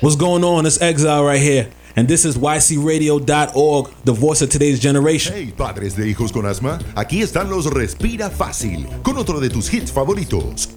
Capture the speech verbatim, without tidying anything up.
What's going on? It's Exile right here. And this is Y C radio dot org, the voice of today's generation. Hey, padres de hijos con asma, aquí están los Respira Fácil, con otro de tus hits favoritos.